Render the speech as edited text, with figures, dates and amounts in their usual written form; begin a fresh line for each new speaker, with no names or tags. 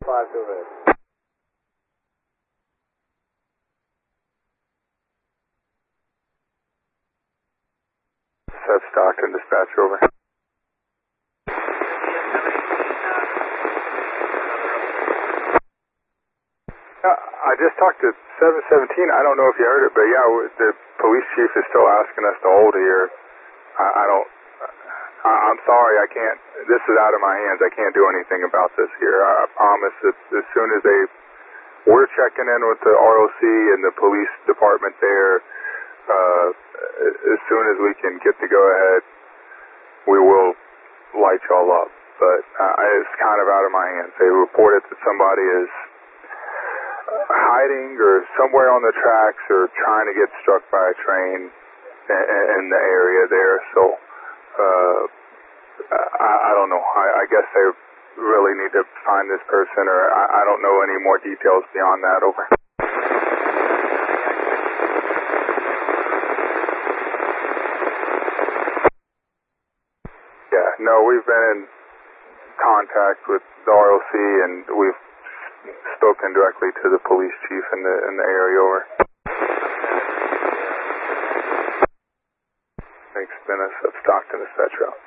5 to red.
Seth Stockton, dispatch, over. I just talked to 717. I don't know if you heard it, but yeah, the police chief is still asking us to hold here. I'm sorry, I can't. This is out of my hands. I can't do anything about this here. I promise that as soon as we're checking in with the ROC and the police department there, as soon as we can get the go-ahead, we will light y'all up. But it's kind of out of my hands. They reported that somebody is hiding or somewhere on the tracks or trying to get struck by a train in the area there. So I don't know. I guess they really need to find this person, or I don't know any more details beyond that. Over. Yeah, no, we've been in contact with the ROC, and we've spoken directly to the police chief in the area. Over. Thanks, Dennis. That's Stockton, dispatch route.